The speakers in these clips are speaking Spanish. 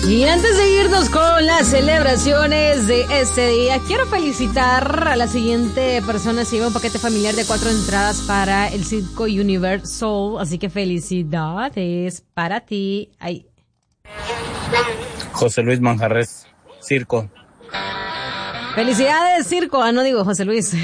Y antes de irnos con las celebraciones de este día, quiero felicitar a la siguiente persona. Se lleva un paquete familiar de 4 entradas para el Circo Universal. Así que felicidades para ti. Ay. José Luis Manjarres, Circo. Felicidades, Circo. Ah, no digo José Luis.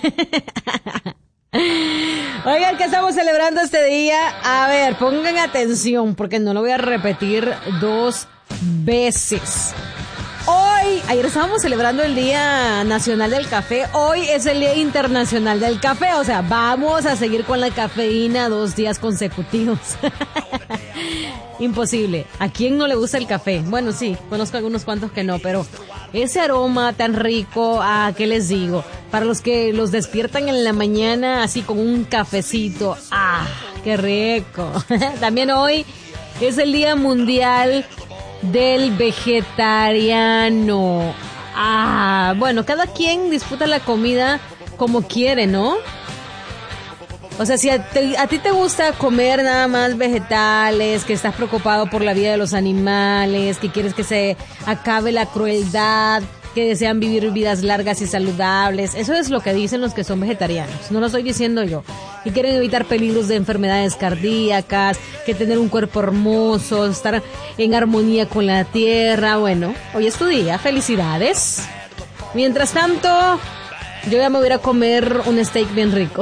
Oigan, ¿qué estamos celebrando este día? A ver, pongan atención porque no lo voy a repetir 2 veces. Ayer estábamos celebrando el Día Nacional del Café. Hoy es el Día Internacional del Café. O sea, vamos a seguir con la cafeína 2 días consecutivos. Imposible. ¿A quién no le gusta el café? Bueno, sí, conozco algunos cuantos que no, pero ese aroma tan rico, ¿qué les digo? Para los que los despiertan en la mañana así con un cafecito, qué rico. También hoy es el Día Mundial del Vegetariano. Bueno, cada quien disfruta la comida como quiere, ¿no? O sea, si a ti te gusta comer nada más vegetales, que estás preocupado por la vida de los animales, que quieres que se acabe la crueldad, que desean vivir vidas largas y saludables, eso es lo que dicen los que son vegetarianos, no lo estoy diciendo yo. Que quieren evitar peligros de enfermedades cardíacas, que tener un cuerpo hermoso, estar en armonía con la tierra. Bueno, hoy es tu día, felicidades. Mientras tanto, yo ya me voy a ir a comer un steak bien rico.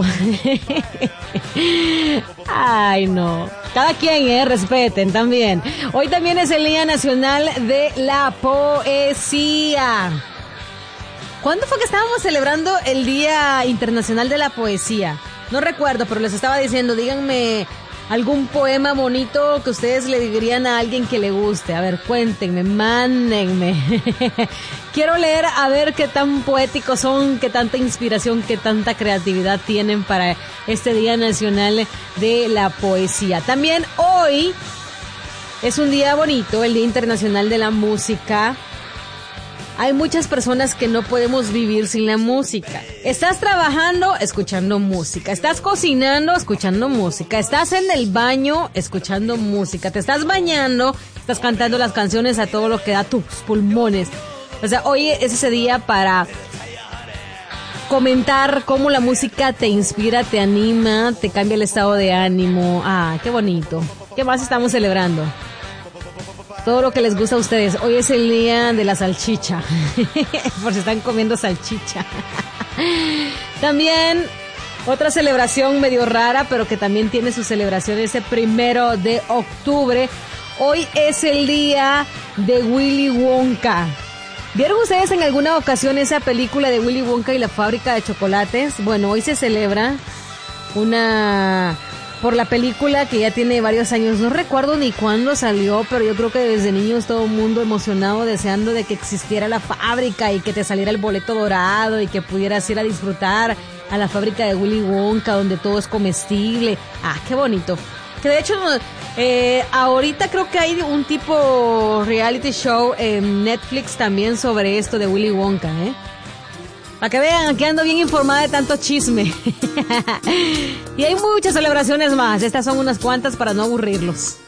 Ay, no. Cada quien, respeten también. Hoy también es el Día Nacional de la Poesía. ¿Cuándo fue que estábamos celebrando el Día Internacional de la Poesía? No recuerdo, pero les estaba diciendo, díganme algún poema bonito que ustedes le dirían a alguien que le guste. A ver, cuéntenme, mándenme. Quiero leer a ver qué tan poéticos son, qué tanta inspiración, qué tanta creatividad tienen para este Día Nacional de la Poesía. También hoy es un día bonito, el Día Internacional de la Música. Hay muchas personas que no podemos vivir sin la música. Estás trabajando, escuchando música. Estás cocinando, escuchando música. Estás en el baño, escuchando música. Te estás bañando, estás cantando las canciones a todo lo que da tus pulmones. O sea, hoy es ese día para comentar cómo la música te inspira, te anima, te cambia el estado de ánimo. Qué bonito. ¿Qué más estamos celebrando? Todo lo que les gusta a ustedes. Hoy es el día de la salchicha. Por si están comiendo salchicha. También otra celebración medio rara, pero que también tiene su celebración ese 1 de octubre. Hoy es el día de Willy Wonka. ¿Vieron ustedes en alguna ocasión esa película de Willy Wonka y la fábrica de chocolates? Bueno, hoy se celebra por la película que ya tiene varios años, no recuerdo ni cuándo salió, pero yo creo que desde niños todo el mundo emocionado, deseando de que existiera la fábrica y que te saliera el boleto dorado y que pudieras ir a disfrutar a la fábrica de Willy Wonka donde todo es comestible. Qué bonito. Que de hecho, ahorita creo que hay un tipo reality show en Netflix también sobre esto de Willy Wonka, Para que vean, que ando bien informada de tanto chisme. Y hay muchas celebraciones más. Estas son unas cuantas para no aburrirlos.